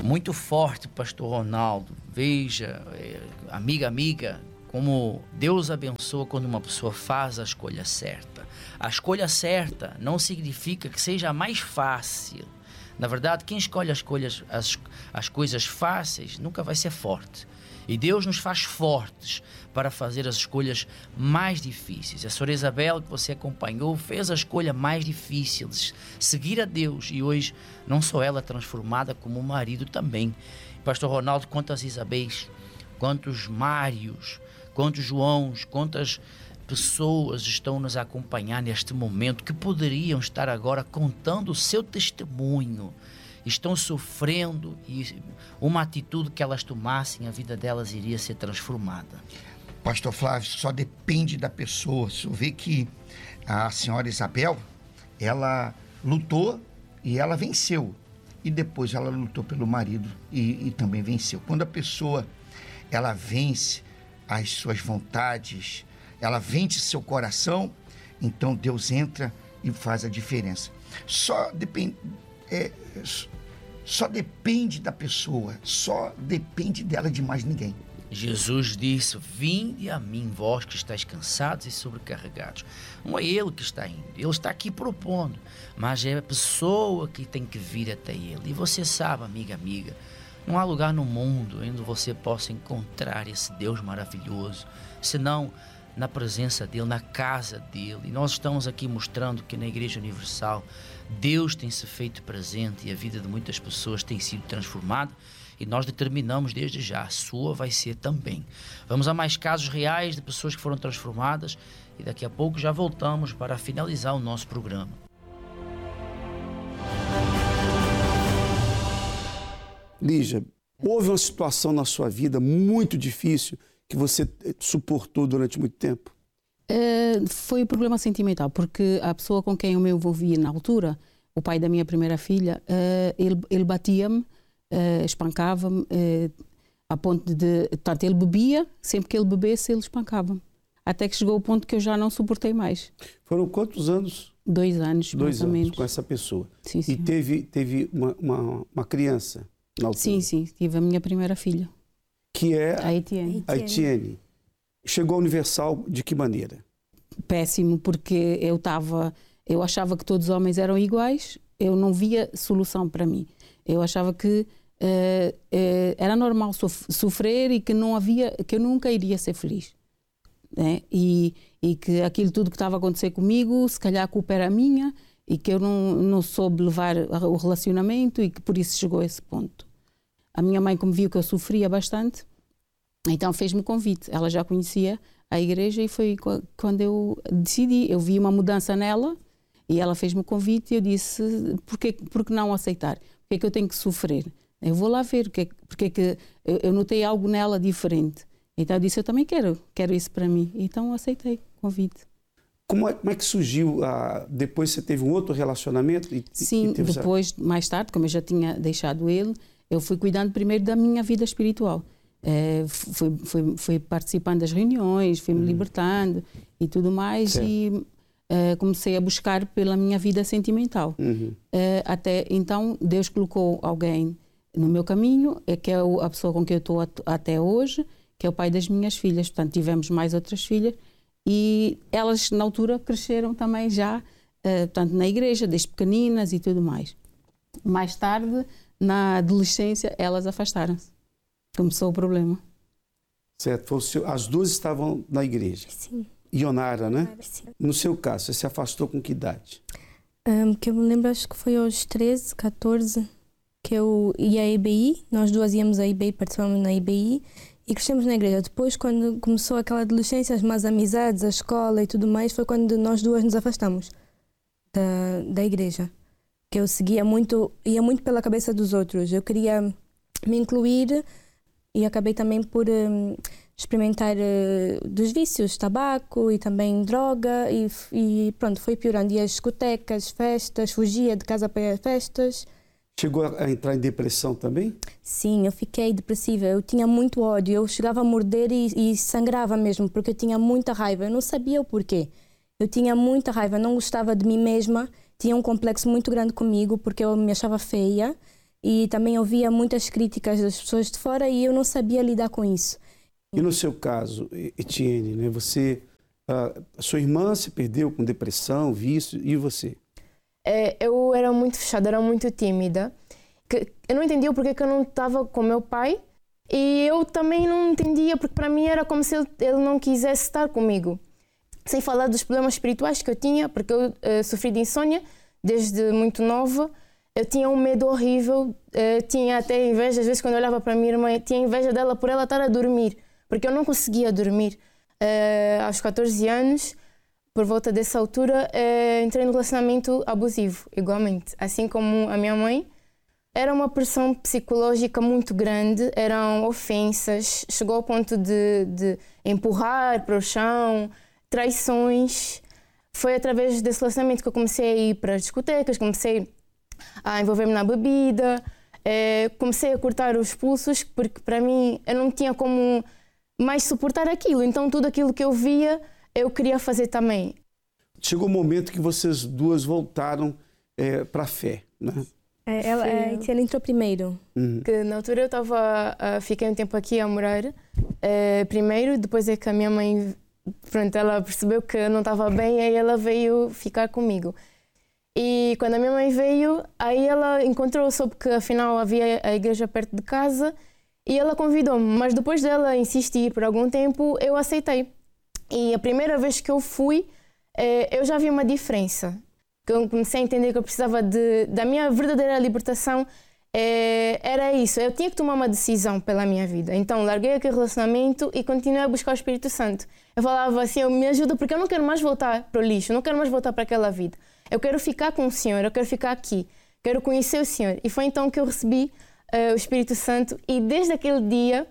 muito forte, pastor Ronaldo. Veja, amiga, como Deus abençoa quando uma pessoa faz a escolha certa. A escolha certa não significa que seja mais fácil. Na verdade, quem escolhe as coisas fáceis nunca vai ser forte. E Deus nos faz fortes para fazer as escolhas mais difíceis. A senhora Isabel, que você acompanhou, fez a escolha mais difícil de seguir a Deus. E hoje, não só ela transformada, como o marido também. Pastor Ronaldo, quantas Isabéis, quantos Mários, quantos Joãos, quantas pessoas estão nos a acompanhar neste momento que poderiam estar agora contando o seu testemunho. Estão sofrendo e uma atitude que elas tomassem, a vida delas iria ser transformada. Pastor Flávio, só depende da pessoa. Você vê que a senhora Isabel, ela lutou e ela venceu. E depois ela lutou pelo marido e também venceu. Quando a pessoa, ela vence as suas vontades, ela vence seu coração, então Deus entra e faz a diferença. Só depende da pessoa, só depende dela, de mais ninguém. Jesus disse: vinde a mim, vós que estáis cansados e sobrecarregados. Não é Ele que está indo, Ele está aqui propondo, mas é a pessoa que tem que vir até Ele. E você sabe, amiga, não há lugar no mundo onde você possa encontrar esse Deus maravilhoso, senão na presença dEle, na casa dEle. E nós estamos aqui mostrando que na Igreja Universal Deus tem se feito presente e a vida de muitas pessoas tem sido transformada, e nós determinamos desde já, a sua vai ser também. Vamos a mais casos reais de pessoas que foram transformadas e daqui a pouco já voltamos para finalizar o nosso programa. Lígia, houve uma situação na sua vida muito difícil que você suportou durante muito tempo? Foi um problema sentimental, porque a pessoa com quem eu me envolvia na altura, o pai da minha primeira filha, ele batia-me, espancava-me, a ponto de... Portanto, ele bebia, sempre que ele bebesse, ele espancava-me. Até que chegou ao ponto que eu já não suportei mais. Foram quantos anos? 2 anos, mais ou menos. Com essa pessoa. Sim, sim. E teve uma criança na altura? Sim, tive a minha primeira filha. Que é a Etienne. A Etienne. Chegou ao Universal de que maneira? Péssimo, porque eu achava que todos os homens eram iguais, eu não via solução para mim. Eu achava que era normal sofrer e que eu nunca iria ser feliz. Né? E que aquilo tudo que estava a acontecer comigo, se calhar a culpa era minha, e que eu não soube levar o relacionamento e que por isso chegou a esse ponto. A minha mãe, como viu que eu sofria bastante, então fez-me o convite. Ela já conhecia a igreja e foi quando eu decidi. Eu vi uma mudança nela e ela fez-me o convite e eu disse: por que não aceitar? Por que eu tenho que sofrer? Eu vou lá ver, porque eu notei algo nela diferente. Então eu disse: eu também quero isso para mim. Então aceitei o convite. Como é que surgiu? Depois você teve um outro relacionamento? Sim, depois, mais tarde, como eu já tinha deixado ele, eu fui cuidando primeiro da minha vida espiritual. Fui participando das reuniões, fui me libertando e tudo mais. Certo. E comecei a buscar pela minha vida sentimental. Até então Deus colocou alguém no meu caminho, que é a pessoa com quem eu estou até hoje, que é o pai das minhas filhas. Portanto, tivemos mais outras filhas e elas na altura cresceram também já, portanto, na igreja, desde pequeninas e tudo mais. Mais tarde, na adolescência, elas afastaram-se. Começou o problema. Certo. As duas estavam na igreja. Sim. Ionara, né? Sim. No seu caso, você se afastou com que idade? Que eu me lembro, acho que foi aos 13, 14, que eu ia à IBI. Nós duas íamos à IBI, participamos na IBI e crescemos na igreja. Depois, quando começou aquela adolescência, as más amizades, a escola e tudo mais, foi quando nós duas nos afastamos da igreja. Que eu ia muito pela cabeça dos outros. Eu queria me incluir e acabei também por experimentar dos vícios, tabaco e também droga e pronto, foi piorando. Ia às discotecas, festas, fugia de casa para festas. Chegou a entrar em depressão também? Sim, eu fiquei depressiva, eu tinha muito ódio, eu chegava a morder e sangrava mesmo, porque eu tinha muita raiva, eu não sabia o porquê. Eu tinha muita raiva, não gostava de mim mesma, tinha um complexo muito grande comigo, porque eu me achava feia, e também ouvia muitas críticas das pessoas de fora e eu não sabia lidar com isso. E no seu caso, Etienne, né, a sua irmã se perdeu com depressão, vício, e você? Eu era muito fechada, era muito tímida. Eu não entendia porque que eu não estava com meu pai e eu também não entendia porque para mim era como se ele não quisesse estar comigo. Sem falar dos problemas espirituais que eu tinha, porque eu sofri de insônia desde muito nova. Eu tinha um medo horrível, tinha até inveja, às vezes quando eu olhava para a minha irmã, tinha inveja dela por ela estar a dormir, porque eu não conseguia dormir. Aos 14 anos, por volta dessa altura, entrei no relacionamento abusivo, igualmente. Assim como a minha mãe, era uma pressão psicológica muito grande, eram ofensas, chegou ao ponto de empurrar para o chão, traições. Foi através desse relacionamento que eu comecei a ir para as discotecas, comecei a envolver-me na bebida, comecei a cortar os pulsos, porque para mim eu não tinha como mais suportar aquilo. Então tudo aquilo que eu via, eu queria fazer também. Chegou o momento que vocês duas voltaram para a fé, né? Ela entrou primeiro. Que na altura eu fiquei um tempo aqui a morar primeiro, depois é que a minha mãe, pronto, ela percebeu que eu não estava bem e aí ela veio ficar comigo. E quando a minha mãe veio, aí ela soube que afinal havia a igreja perto de casa e ela convidou-me, mas depois dela insistir por algum tempo, eu aceitei. E a primeira vez que eu fui, eu já vi uma diferença. Eu comecei a entender que eu precisava da minha verdadeira libertação. Era isso, eu tinha que tomar uma decisão pela minha vida. Então larguei aquele relacionamento e continuei a buscar o Espírito Santo. Eu falava assim, me ajuda porque eu não quero mais voltar para o lixo, não quero mais voltar para aquela vida. Eu quero ficar com o Senhor, eu quero ficar aqui, quero conhecer o Senhor. E foi então que eu recebi o Espírito Santo e desde aquele dia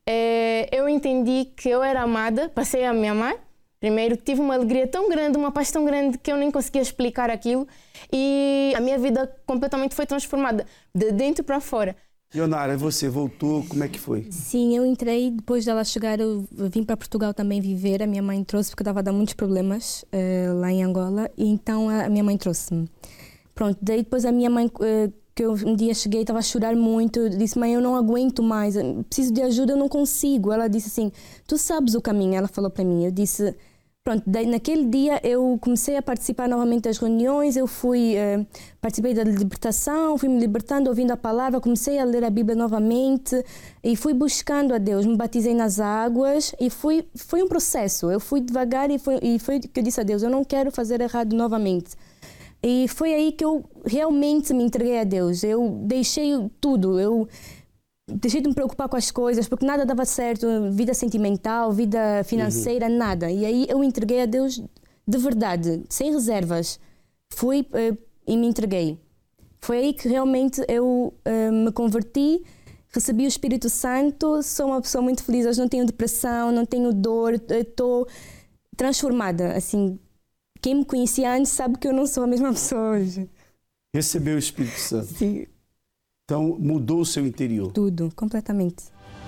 eu entendi que eu era amada, passei a me amar. Primeiro, tive uma alegria tão grande, uma paz tão grande que eu nem conseguia explicar aquilo e a minha vida completamente foi transformada, de dentro para fora. Ionara, você voltou, como é que foi? Sim, eu entrei, depois dela chegar, eu vim para Portugal também viver, a minha mãe trouxe porque eu estava a dar muitos problemas lá em Angola e então a minha mãe trouxe-me. Pronto, daí depois a minha mãe, que eu um dia cheguei, estava a chorar muito, eu disse, mãe, eu não aguento mais, preciso de ajuda, eu não consigo. Ela disse assim, tu sabes o caminho, ela falou para mim, eu disse... Pronto, daí naquele dia eu comecei a participar novamente das reuniões, eu participei da libertação, fui me libertando, ouvindo a palavra, comecei a ler a Bíblia novamente e fui buscando a Deus, me batizei nas águas e foi um processo, eu fui devagar e foi que eu disse a Deus, eu não quero fazer errado novamente. E foi aí que eu realmente me entreguei a Deus, eu deixei tudo, eu deixei de me preocupar com as coisas, porque nada dava certo, vida sentimental, vida financeira, nada. E aí eu entreguei a Deus de verdade, sem reservas. Fui e me entreguei. Foi aí que realmente eu me converti, recebi o Espírito Santo, sou uma pessoa muito feliz, hoje não tenho depressão, não tenho dor, estou transformada. Assim, quem me conhecia antes sabe que eu não sou a mesma pessoa hoje. Recebeu o Espírito Santo. Sim. Então, mudou o seu interior? Tudo, completamente.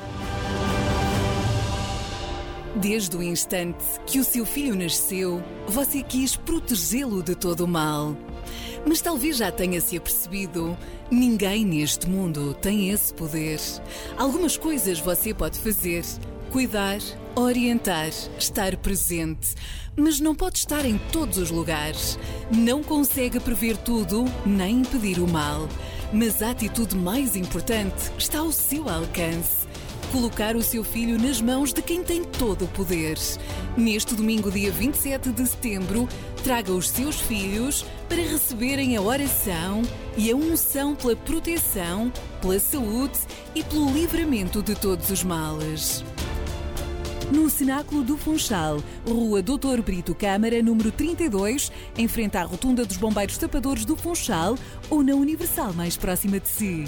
Desde o instante que o seu filho nasceu, você quis protegê-lo de todo o mal. Mas talvez já tenha se apercebido, ninguém neste mundo tem esse poder. Algumas coisas você pode fazer, cuidar, orientar, estar presente, mas não pode estar em todos os lugares. Não consegue prever tudo, nem impedir o mal. Mas a atitude mais importante está ao seu alcance. Colocar o seu filho nas mãos de quem tem todo o poder. Neste domingo, dia 27 de setembro, traga os seus filhos para receberem a oração e a unção pela proteção, pela saúde e pelo livramento de todos os males. No Cenáculo do Funchal, Rua Dr. Brito Câmara, número 32, em frente à Rotunda dos Bombeiros Tapadores do Funchal ou na Universal mais próxima de si.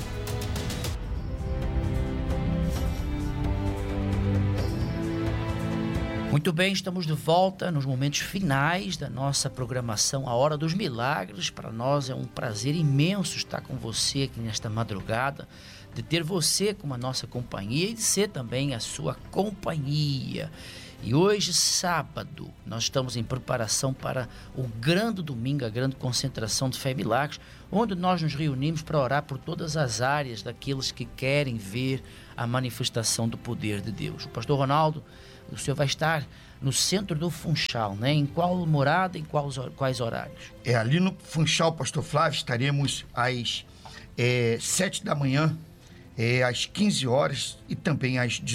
Muito bem, estamos de volta nos momentos finais da nossa programação A Hora dos Milagres. Para nós é um prazer imenso estar com você aqui nesta madrugada, de ter você como a nossa companhia e de ser também a sua companhia. E hoje, sábado, nós estamos em preparação para o grande domingo, a grande concentração de Fé e Milagres, onde nós nos reunimos para orar por todas as áreas daqueles que querem ver a manifestação do poder de Deus. O pastor Ronaldo, o senhor vai estar no centro do Funchal, né? Em qual morada, em quais horários? Ali no Funchal, pastor Flávio, estaremos às 7 da manhã, às 15 horas e também às